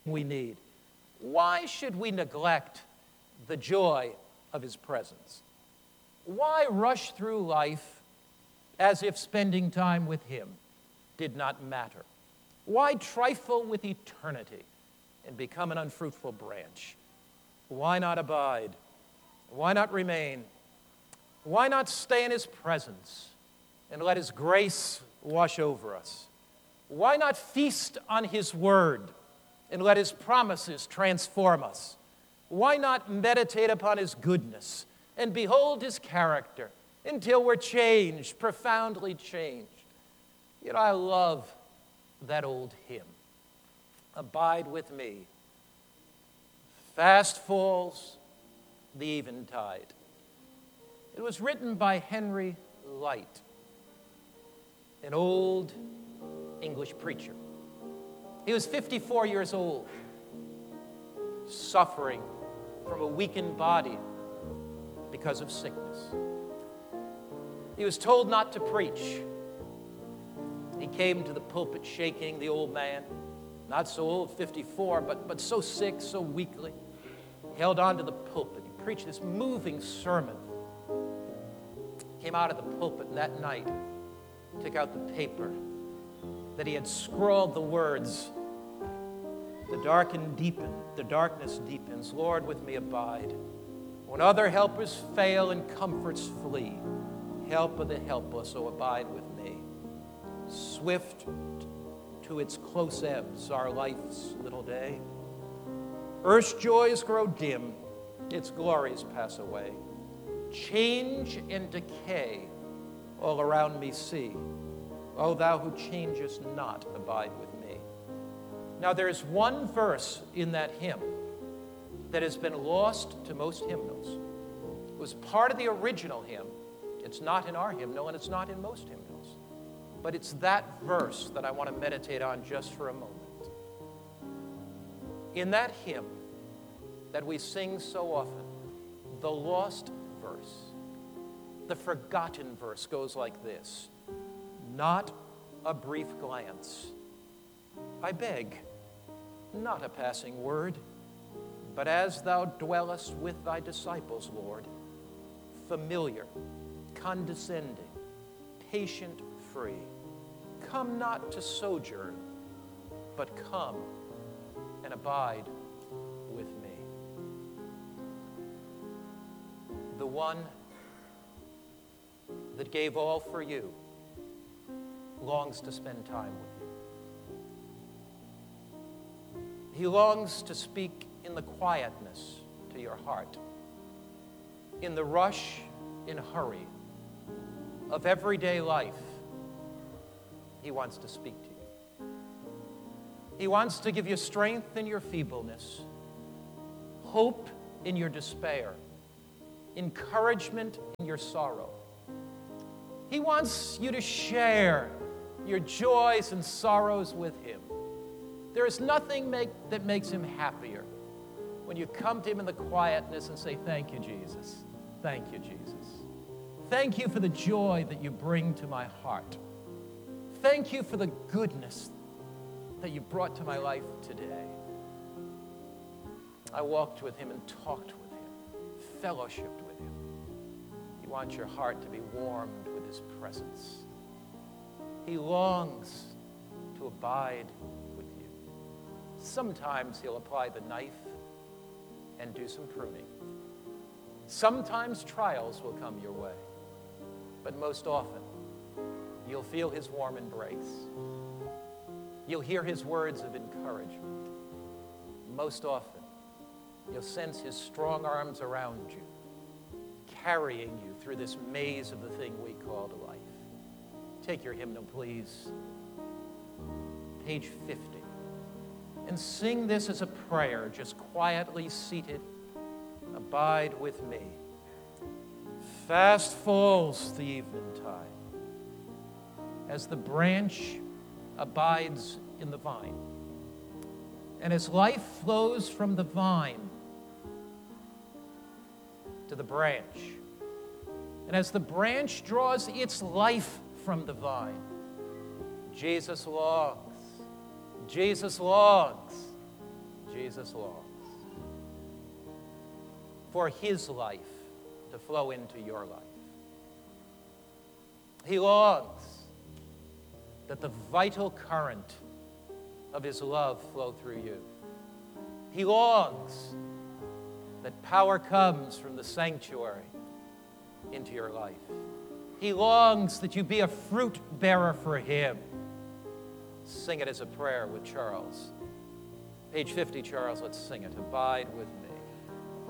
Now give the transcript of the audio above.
we need. Why should we neglect the joy of his presence? Why rush through life as if spending time with him did not matter? Why trifle with eternity and become an unfruitful branch? Why not abide? Why not remain? Why not stay in his presence and let his grace wash over us? Why not feast on his word and let his promises transform us? Why not meditate upon his goodness and behold his character until we're changed, profoundly changed? Yet I love that old hymn, "Abide with me. Fast falls the eventide." It was written by Henry Lyte, an old English preacher. He was 54 years old, suffering from a weakened body because of sickness. He was told not to preach. He came to the pulpit shaking, the old man, not so old, 54, but so sick, so weakly. He held on to the pulpit. He preached this moving sermon. Came out of the pulpit, and that night took out the paper that he had scrawled the words, the darkness deepens, Lord, with me abide. When other helpers fail and comforts flee, help of the helpless, so abide with me. Swift to its close ebbs, our life's little day. Earth's joys grow dim, its glories pass away. Change and decay all around me see. O thou who changest not, abide with me. Now there's one verse in that hymn that has been lost to most hymnals. It was part of the original hymn. It's not in our hymnal, and it's not in most hymnals. But it's that verse that I want to meditate on just for a moment. In that hymn that we sing so often, the lost verse, the forgotten verse goes like this: not a brief glance, I beg, not a passing word, but as thou dwellest with thy disciples, Lord, familiar, condescending, patient, free, come not to sojourn, but come and abide with me. The one that gave all for you longs to spend time with you. He longs to speak in the quietness to your heart, in the rush and hurry of everyday life. He wants to speak to you. He wants to give you strength in your feebleness, hope in your despair, encouragement in your sorrow. He wants you to share your joys and sorrows with him. There is nothing that makes him happier when you come to him in the quietness and say, thank you, Jesus. Thank you, Jesus. Thank you for the joy that you bring to my heart. Thank you for the goodness that you brought to my life today. I walked with him and talked with him, fellowshiped with him. He wants your heart to be warmed with his presence. He longs to abide with you. Sometimes he'll apply the knife and do some pruning. Sometimes trials will come your way, but most often you'll feel his warm embrace. You'll hear his words of encouragement. Most often you'll sense his strong arms around you, carrying you through this maze of the thing we call life. Take your hymnal, please. Page 50. And sing this as a prayer, just quietly seated. Abide with me. Fast falls the eventide as the branch abides in the vine. And as life flows from the vine to the branch, and as the branch draws its life from the vine, Jesus longs Jesus longs for his life to flow into your life. He longs that the vital current of his love flow through you. He longs that power comes from the sanctuary into your life. He longs that you be a fruit bearer for him. Sing it as a prayer with Charles. Page 50, Charles, let's sing it. Abide with me.